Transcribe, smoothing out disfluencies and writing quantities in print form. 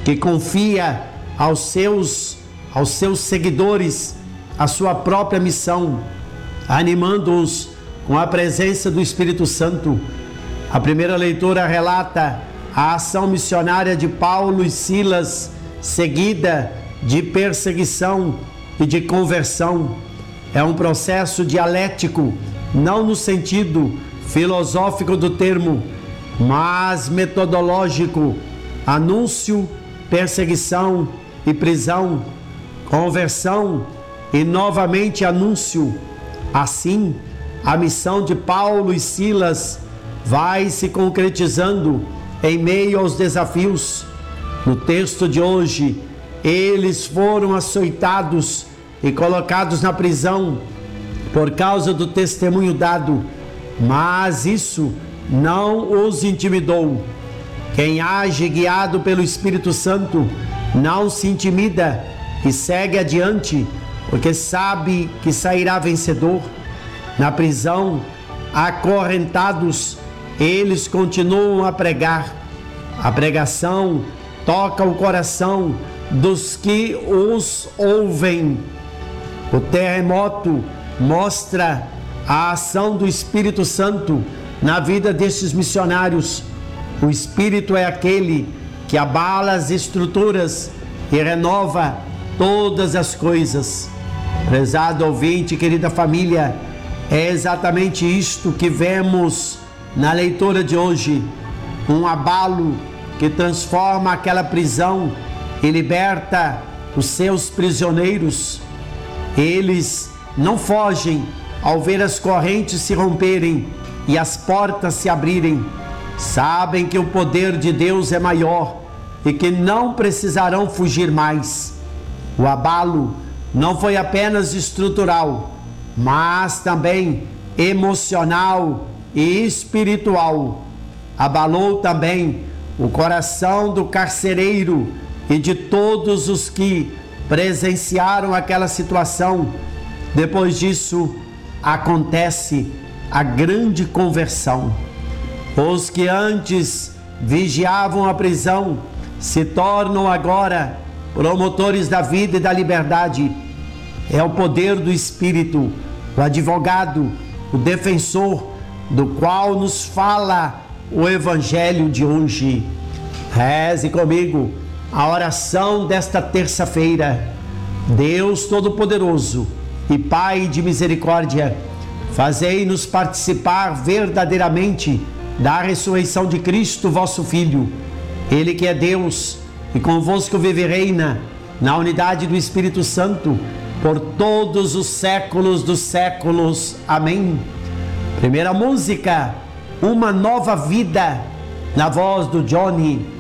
que confia aos seus seguidores a sua própria missão, animando-os com a presença do Espírito Santo. A primeira leitura relata a ação missionária de Paulo e Silas, seguida de perseguição e de conversão. É um processo dialético, não no sentido filosófico do termo, mas metodológico. Anúncio, perseguição e prisão, conversão e novamente anúncio. Assim, a missão de Paulo e Silas vai se concretizando em meio aos desafios. No texto de hoje, eles foram açoitados e colocados na prisão por causa do testemunho dado, mas isso não os intimidou. Quem age guiado pelo Espírito Santo não se intimida e segue adiante, porque sabe que sairá vencedor. Na prisão, acorrentados, eles continuam a pregar. A pregação toca o coração dos que os ouvem. O terremoto mostra a ação do Espírito Santo na vida destes missionários. O Espírito é aquele que abala as estruturas e renova todas as coisas. Prezado ouvinte, querida família, é exatamente isto que vemos na leitura de hoje. Um abalo que transforma aquela prisão e liberta os seus prisioneiros. Eles não fogem ao ver as correntes se romperem e as portas se abrirem. Sabem que o poder de Deus é maior e que não precisarão fugir mais. O abalo não foi apenas estrutural, mas também emocional e espiritual. Abalou também o coração do carcereiro e de todos os que presenciaram aquela situação. Depois disso, acontece a grande conversão. Os que antes vigiavam a prisão se tornam agora promotores da vida e da liberdade. É o poder do Espírito, o advogado, o defensor, do qual nos fala o Evangelho de hoje. Reze comigo a oração desta terça-feira. Deus Todo-Poderoso e Pai de misericórdia, fazei-nos participar verdadeiramente da ressurreição de Cristo, vosso Filho. Ele que é Deus e convosco vive e reina na unidade do Espírito Santo por todos os séculos dos séculos. Amém. Primeira música, Uma Nova Vida, na voz do Johnny.